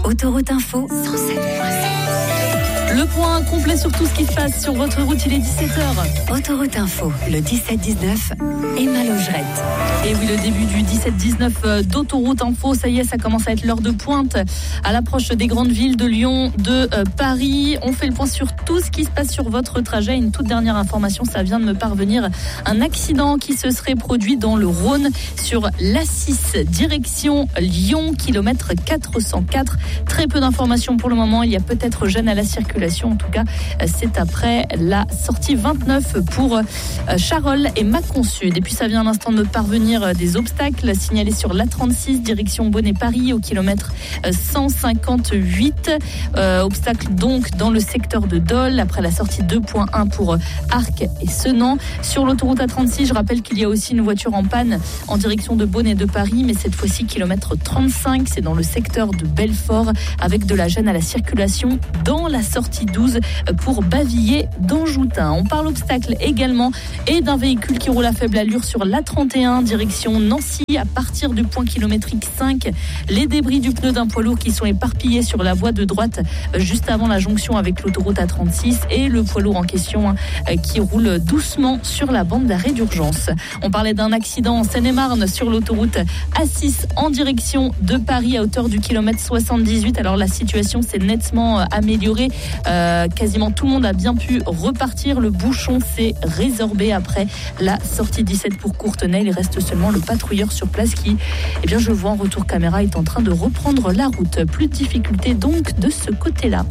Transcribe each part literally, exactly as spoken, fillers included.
Autoroute Info cent sept virgule sept. Le point complet sur tout ce qui se passe sur votre route, il est dix-sept heures. Autoroute Info, le dix-sept dix-neuf, Emma Logerette. Et oui, le début du dix-sept dix-neuf d'Autoroute Info, ça y est, ça commence à être l'heure de pointe à l'approche des grandes villes de Lyon, de euh, Paris. On fait le point sur tout ce qui se passe sur votre trajet. Une toute dernière information, ça vient de me parvenir. Un accident qui se serait produit dans le Rhône sur l'A six, direction Lyon, kilomètre quatre cent quatre. Très peu d'informations pour le moment. Il y a peut-être gêne à la circulation. En tout cas, c'est après la sortie vingt-neuf pour Charolles et Mâcon Sud. Et puis ça vient à l'instant de me parvenir des obstacles signalés sur l'A trente-six, direction Bonnet-Paris, au kilomètre cent cinquante-huit. Euh, obstacle donc dans le secteur de Dole, après la sortie deux point un pour Arc et Senan. Sur l'autoroute A trente-six, je rappelle qu'il y a aussi une voiture en panne en direction de Bonnet de Paris, mais cette fois-ci kilomètre trente-cinq, c'est dans le secteur de Belfort, avec de la gêne à la circulation dans la sortie douze pour Bavilliers d'Anjoutin. On parle obstacle également et d'un véhicule qui roule à faible allure sur l'A trente et un, direction Nancy, à partir du point kilométrique cinq. Les débris du pneu d'un poids lourd qui sont éparpillés sur la voie de droite juste avant la jonction avec l'autoroute A trente-six, et le poids lourd en question qui roule doucement sur la bande d'arrêt d'urgence. On parlait d'un accident en Seine-et-Marne sur l'autoroute A six en direction de Paris à hauteur du kilomètre soixante-dix-huit. Alors la situation s'est nettement améliorée. Euh, quasiment tout le monde a bien pu repartir. Le bouchon s'est résorbé après la sortie dix-sept pour Courtenay. Il reste seulement le patrouilleur sur place qui, eh bien, je vois en retour caméra, est en train de reprendre la route. Plus de difficultés donc de ce côté-là.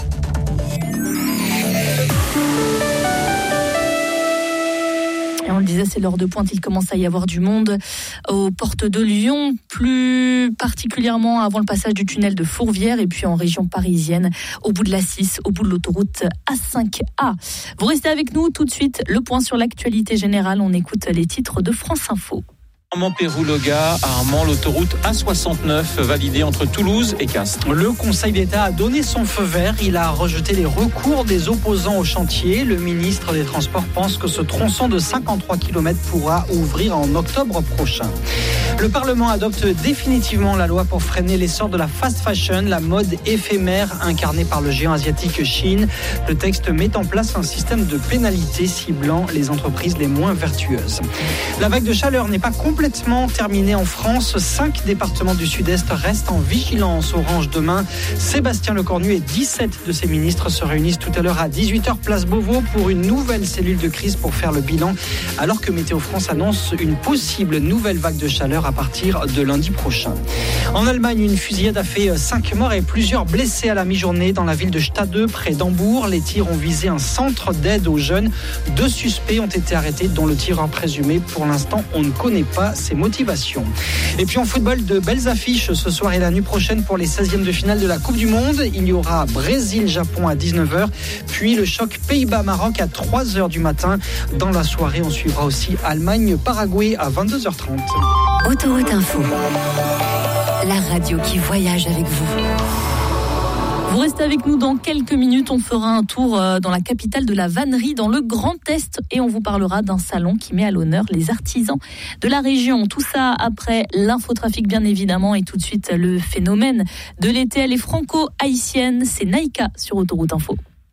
Et on le disait, c'est l'heure de pointe, il commence à y avoir du monde aux portes de Lyon, plus particulièrement avant le passage du tunnel de Fourvière, et puis en région parisienne, au bout de l'A six, au bout de l'autoroute A cinq A. Vous restez avec nous tout de suite, le point sur l'actualité générale, on écoute les titres de France Info. Armand-Pérou-Loga, à Armand, l'autoroute A soixante-neuf validée entre Toulouse et Castres. Le Conseil d'État a donné son feu vert. Il a rejeté les recours des opposants au chantier. Le ministre des Transports pense que ce tronçon de cinquante-trois kilomètres pourra ouvrir en octobre prochain. Le Parlement adopte définitivement la loi pour freiner l'essor de la fast fashion, la mode éphémère incarnée par le géant asiatique Chine. Le texte met en place un système de pénalités ciblant les entreprises les moins vertueuses. La vague de chaleur n'est pas complètement complètement terminé en France. Cinq départements du Sud-Est restent en vigilance orange demain. Sébastien Lecornu et dix-sept de ses ministres se réunissent tout à l'heure à dix-huit heures place Beauvau pour une nouvelle cellule de crise pour faire le bilan, alors que Météo France annonce une possible nouvelle vague de chaleur à partir de lundi prochain. En Allemagne, une fusillade a fait cinq morts et plusieurs blessés à la mi-journée dans la ville de Stade, près d'Hambourg. Les tirs ont visé un centre d'aide aux jeunes. Deux suspects ont été arrêtés, dont le tireur présumé. Pour l'instant, on ne connaît pas ses motivations. Et puis en football, de belles affiches ce soir et la nuit prochaine pour les seizièmes de finale de la Coupe du Monde. Il y aura Brésil-Japon à dix-neuf heures, puis le choc Pays-Bas-Maroc à trois heures du matin. Dans la soirée, on suivra aussi Allemagne-Paraguay à vingt-deux heures trente. Autoroute Info, la radio qui voyage avec vous. Vous restez avec nous dans quelques minutes, on fera un tour dans la capitale de la vannerie, dans le Grand Est, et on vous parlera d'un salon qui met à l'honneur les artisans de la région. Tout ça après l'infotrafic bien évidemment, et tout de suite le phénomène de l'été, elle est franco-haïtienne, c'est Naïka sur Autoroute Info.